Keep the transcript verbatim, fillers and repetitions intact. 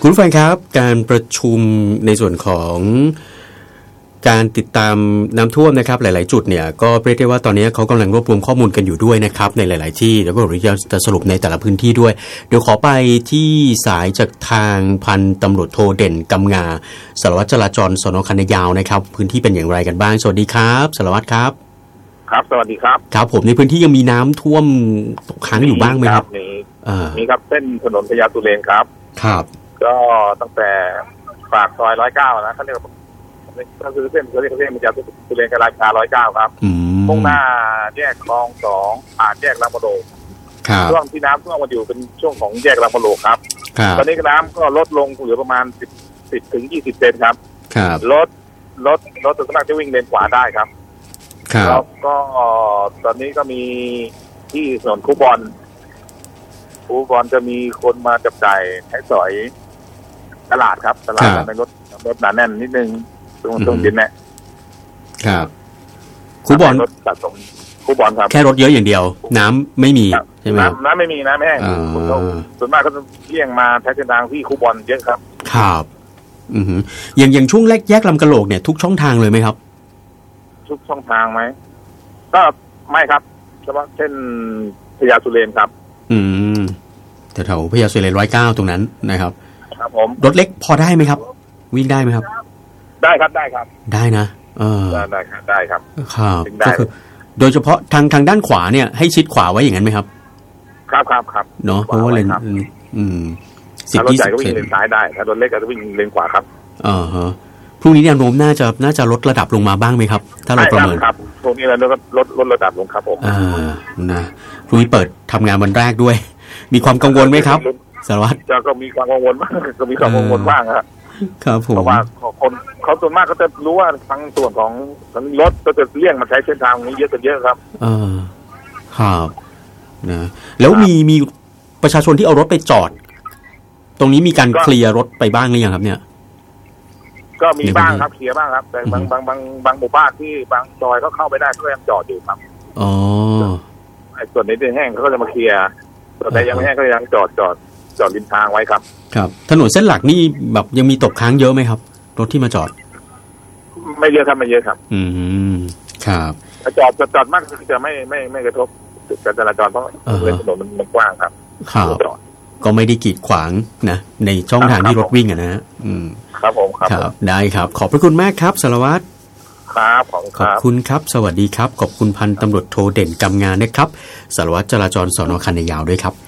คุณผู้ฟังครับการประชุมในส่วนของการติดตามน้ำท่วมนะครับหลายๆจุดเนี่ยก็เรียกได้ว่าตอนนี้เขากำลังรวบรวมข้อมูลกันอยู่ด้วยนะครับในหลายๆที่แล้วก็จะสรุปในแต่ละพื้นที่ด้วยเดี๋ยวขอไปที่สายจากทางพันตำรวจโทเด่นกำงาสารวัตรจราจรสน.คันนายาวนะครับพื้นที่เป็นอย่างไรกันบ้างสวัสดีครับสารวัตรครับครับสวัสดีครับครับผมในพื้นที่ยังมีน้ำท่วมตกค้างอยู่บ้างไหมครับมีมีครับเส้นถนนพญาสุเรนครับครับก็ตั้งแต่ปากซอยร้อยเก้านะเขาเรียกก็คือเส้นเขาเรียกเส้นพญาสุเรนกับราชาร้อยเก้าครับมุ่งหน้าแยกคลองสองผ่านแยกลำมะโลกช่วงที่น้ำท่วมมาอยู่เป็นช่วงของแยกลำมะโลกครับตอนนี้น้ำก็ลดลงเหลือประมาณสิบสิบถึงยี่สิบเซนครับรถรถรถส่วนมากจะวิ่งเลนขวาได้ครับแล้วก็ตอนนี้ก็มีที่ถนนคูบอลคูบอลจะมีคนมาจับจ่ายใช้สอยตลาดครับตลาดในรถรถหนาแน่นนิดนึงตรงตรงดินเนี่ยครับคูบอลรถตัดตรงคูบอลครับแค่รถเยอะอย่างเดียวน้ำไม่มีใช่ไหมน้ำไม่มีน้ำแห้งส่วนมากก็จะเลี่ยงมาใช้เส้นทางที่คูบอลเยอะครับครับอืออย่างอย่างช่วงแรกแยกลำกะโหลกเนี่ยทุกช่องทางเลยไหมครับทุกช่องทางไหมก็ไม่ครับเฉพาะเช่นพญาสุเรนครับอืมแถวๆพญาสุเรนร้อยเก้าตรงนั้นนะครับครับผมรถเล็กพอได้ไหมครับวิ่งได้ไหมครับได้ครับได้ครับได้นะเออได้ครับได้ครับครับก็คือโดยเฉพาะทางทางด้านขวาเนี่ยให้ชิดขวาไว้อย่างนั้นไหมครับครับครับครับเนาะเพราะว่าเลนอืมสิบยี่สิบก็วิ่งเลนซ้ายได้ถ้ารถเล็กก็จะวิ่งเลนขวาครับอ่าฮะพรุ่งนี้แนวโน้มน่าจะน่าจะลดระดับลงมาบ้างไหมครับถ้าเราประเมินครับพรุ่งนี้เราก็ลดลดระดับลงครับผมอ่านะพรุ่งนี้เปิดทำงานวันแรกด้วยมีความกังวลไหมครับสารวัตรก็มีความกังวลบ้างก็มีความกังวลบ้างครับครับผมเพราะว่าคนเขาส่วนมากก็จะรู้ว่าทางส่วนของรถก็จะเลี่ยงมาใช้เส้นทางนี้เยอะกันเยอะครับเออครับนะแล้วมีมีประชาชนที่เอารถไปจอดตรงนี้มีการเคลียร์รถไปบ้างหรือยังครับเนี่ยก็มีบ้างครับเคลียร์บ้างครับแต่บางบางบางบางหมู่บ้านที่บางซอยก็เข้าไปได้ก็ยังจอดอยู่ครับอ๋อไอ้ส่วนนี้ที่แห้งเขาก็จะมาเคลียร์ส่วนใดยังไม่แห้งก็ยังจอดจอดจอดริมทางไว้ครับครับถนนเส้นหลักนี่แบบยังมีตกค้างเยอะไหมครับรถที่มาจอดไม่เยอะครับไม่เยอะครับอืมครับจอดจอดมากจะไม่ไม่ไม่กระทบการจราจรเพราะถนนมันกว้างครับครับก็ไม่ได้กีดขวางนะในช่องทางที่รถวิ่งอ่ะนะอืมครับผมครับได้ครับขอบพระคุณมากครับสารวัตรครับขอบคุณครับสวัสดีครับขอบคุณพันตำรวจโทเด่นกำงานนะครับสารวัตรจราจรสน.คันนายาวด้วยครับ